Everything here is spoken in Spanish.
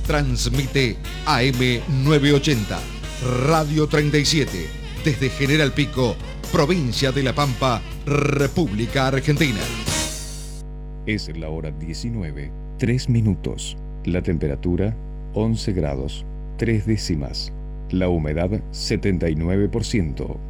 Transmite AM 980, Radio 37, desde General Pico, provincia de La Pampa, República Argentina. Es la hora 19, 3 minutos. La temperatura 11 grados, 3 décimas. La humedad 79%.